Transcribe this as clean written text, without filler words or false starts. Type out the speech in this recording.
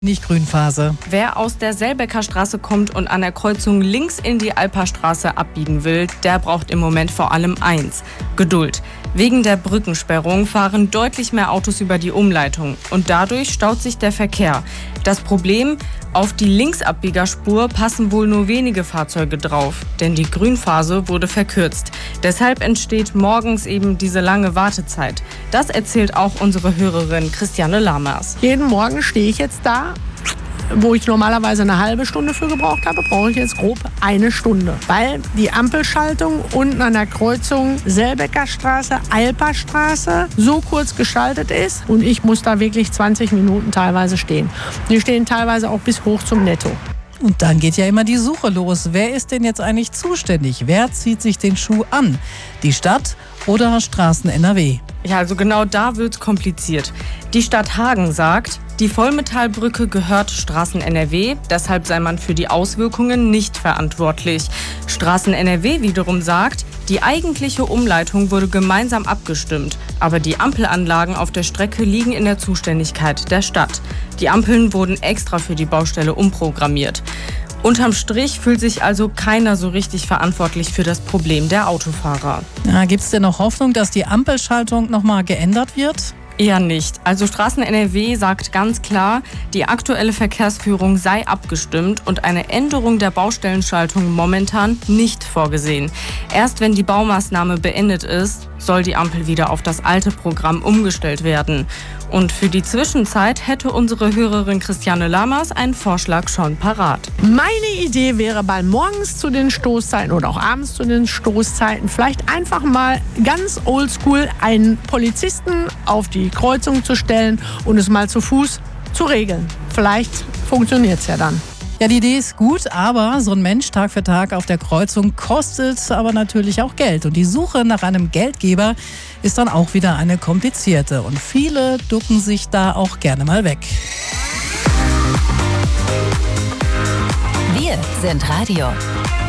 Nicht Grünphase. Wer aus der Selbecker Straße kommt und an der Kreuzung links in die Alperstraße abbiegen will, der braucht im Moment vor allem eins: Geduld. Wegen der Brückensperrung fahren deutlich mehr Autos über die Umleitung und dadurch staut sich der Verkehr. Das Problem: Auf die Linksabbiegerspur passen wohl nur wenige Fahrzeuge drauf, denn die Grünphase wurde verkürzt. Deshalb entsteht morgens eben diese lange Wartezeit. Das erzählt auch unsere Hörerin Christiane Lamers. Jeden Morgen stehe ich jetzt da, wo ich normalerweise eine halbe Stunde für gebraucht habe, brauche ich jetzt grob eine Stunde. Weil die Ampelschaltung unten an der Kreuzung Selbecker Straße, Alperstraße so kurz geschaltet ist und ich muss da wirklich 20 Minuten teilweise stehen. Die stehen teilweise auch bis hoch zum Netto. Und dann geht ja immer die Suche los. Wer ist denn jetzt eigentlich zuständig? Wer zieht sich den Schuh an? Die Stadt oder Straßen NRW? Ja, also genau da wird's kompliziert. Die Stadt Hagen sagt, die Vollmetallbrücke gehört Straßen NRW, deshalb sei man für die Auswirkungen nicht verantwortlich. Straßen NRW wiederum sagt, die eigentliche Umleitung wurde gemeinsam abgestimmt, aber die Ampelanlagen auf der Strecke liegen in der Zuständigkeit der Stadt. Die Ampeln wurden extra für die Baustelle umprogrammiert. Unterm Strich fühlt sich also keiner so richtig verantwortlich für das Problem der Autofahrer. Ja, gibt es denn noch Hoffnung, dass die Ampelschaltung nochmal geändert wird? Eher nicht. Also Straßen NRW sagt ganz klar, die aktuelle Verkehrsführung sei abgestimmt und eine Änderung der Baustellenschaltung momentan nicht vorgesehen. Erst wenn die Baumaßnahme beendet ist, soll die Ampel wieder auf das alte Programm umgestellt werden. Und für die Zwischenzeit hätte unsere Hörerin Christiane Lamers einen Vorschlag schon parat. Meine Idee wäre, mal morgens zu den Stoßzeiten oder auch abends zu den Stoßzeiten vielleicht einfach mal ganz oldschool einen Polizisten auf die Kreuzung zu stellen und es mal zu Fuß zu regeln. Vielleicht funktioniert es ja dann. Ja, die Idee ist gut, aber so ein Mensch Tag für Tag auf der Kreuzung kostet aber natürlich auch Geld. Und die Suche nach einem Geldgeber ist dann auch wieder eine komplizierte. Und viele ducken sich da auch gerne mal weg. Wir sind Radio